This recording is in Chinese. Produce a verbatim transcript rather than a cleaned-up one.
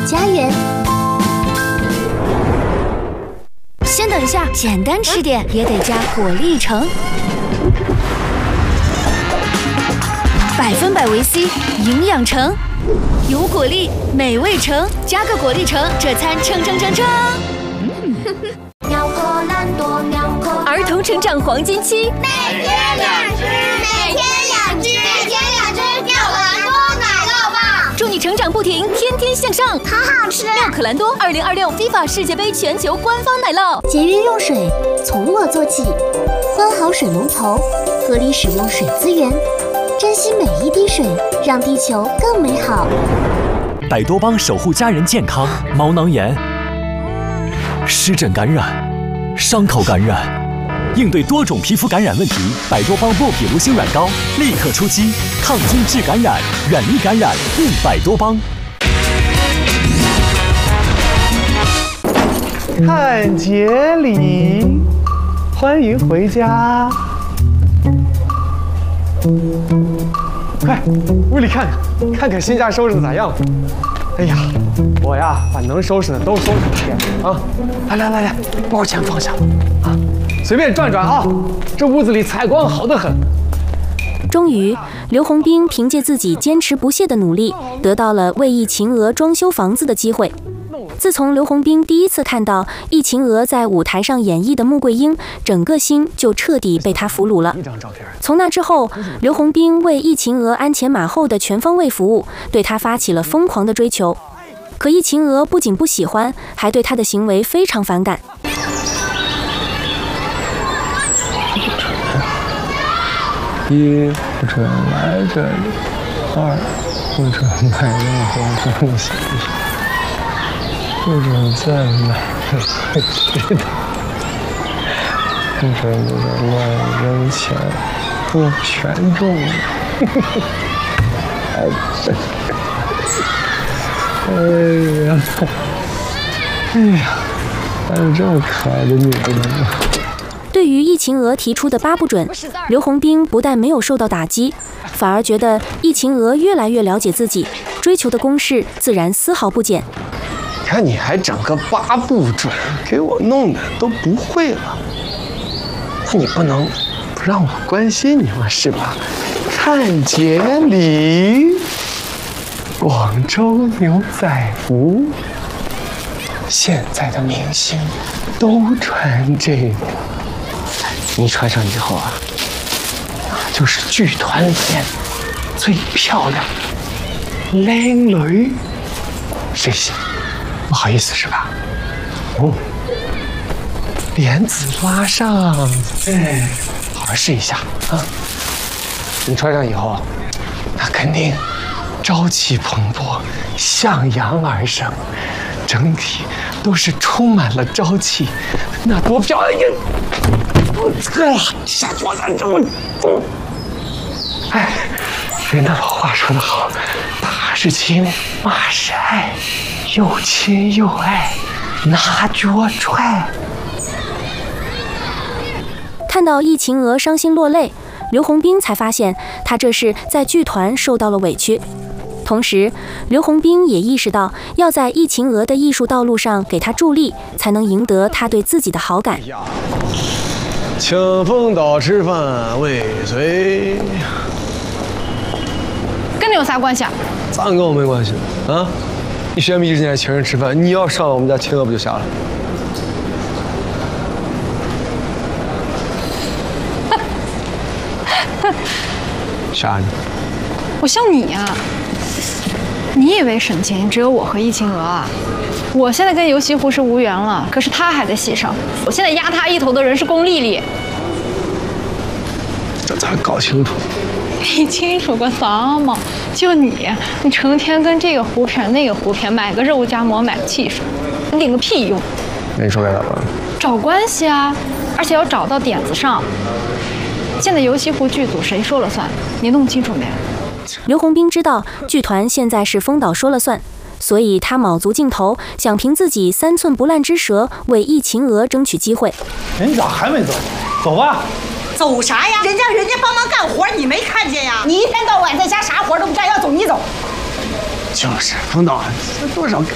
家园。先等一下，简单吃点也得加果粒橙。百分百维 C， 营养橙，有果粒，美味橙，加个果粒橙，这餐撑撑撑撑。 鸟可懒惰，鸟可儿童成长黄金期， 每天两只，每天两只，每天两只妙可蓝多奶酪棒， 祝你成长不停，天天向上。 好好吃。 妙可蓝多二零二六 FIFA 世界杯全球官方奶酪。 节约用水，从我做起，关好水龙头，合理使用水资源，珍惜每一滴水，让地球更美好。 百多邦守护家人健康，毛囊炎、湿疹感染、伤口感染，应对多种皮肤感染问题，百多邦莫比卢星软膏立刻出击，抗菌治感染，远离感染，用百多邦。 看节礼，欢迎回家。快，屋里看看，看看新家收拾的咋样？哎呀，我呀，把能收拾的都收拾一遍啊！来来来来，包钱放下啊，随便转转啊，这屋子里采光好得很。 终于，刘洪兵凭借自己坚持不懈的努力，得到了为易秦娥装修房子的机会。自从刘洪兵第一次看到易秦娥在舞台上演绎的穆桂英，整个心就彻底被她俘虏了。从那之后，刘洪兵为易秦娥鞍前马后的全方位服务，对她发起了疯狂的追求。可易秦娥不仅不喜欢，还对他的行为非常反感。 一不准来这里，二不准买任何东西，不准再买回去的，不准不准乱扔钱，不全中。哎呀，哎呀，还有这么可爱的女人呢。 对于易秦娥提出的八不准，刘洪兵不但没有受到打击，反而觉得易秦娥越来越了解自己，追求的公式自然丝毫不减。 看你还整个八不准，给我弄的都不会了。那你不能不让我关心你嘛，是吧？看节礼，广州牛仔服，现在的明星都穿这个。你穿上以后啊，那就是剧团里面最漂亮的靓女。谁信？不好意思是吧？哦，帘子拉上，哎，好好试一下啊。你穿上以后，那肯定朝气蓬勃，向阳而生，整体都是充满了朝气，那多漂亮！哎呀，下桌子这么重。哎，人的老话说得好，打是亲，骂是爱，又亲又爱，拿脚踹。 看到易秦娥伤心落泪，刘洪兵才发现她这是在剧团受到了委屈。同时，刘洪兵也意识到，要在易秦娥的艺术道路上给她助力，才能赢得她对自己的好感。 请奉岛吃饭，未遂。 跟你有啥关系啊？ 咋跟我没关系啊？你薛迷之前请人吃饭，你要上我们家秦娥不就瞎了？啥你？ 我像你呀、啊？你以为沈晴只有我和易秦娥啊？我现在跟游西湖是无缘了，可是他还在戏上。我现在压他一头的人是龚丽丽。 这咋搞清楚？ 你清楚个啥嘛？就你，你成天跟这个胡谝那个胡谝，买个肉夹馍，买个汽水，你顶个屁用！ 那你说该咋办？ 找关系啊，而且要找到点子上。现在游西湖剧组谁说了算？你弄清楚没？ 刘洪兵知道剧团现在是丰岛说了算，所以他卯足劲头，想凭自己三寸不烂之舌为易秦娥争取机会。 哎，你咋还没走？走吧。 走啥呀？人家人家帮忙干活，你没看见呀？你一天到晚在家啥活都不干，要走你走。 就是丰岛，这多少